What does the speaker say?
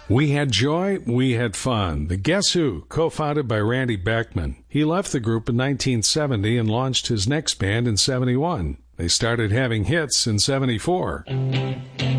We had joy, we had fun. The Guess Who, co-founded by Randy Bachman. He left the group in 1970 and launched his next band in 71. They started having hits in 74.